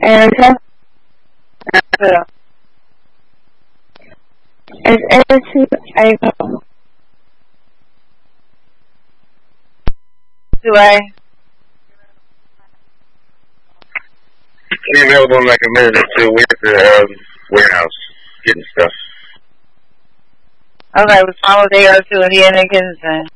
Erica? Is Erica able? Do I? Be available in like a minute or two. We're at the warehouse getting stuff. Okay, we follow the other two Indian niggas and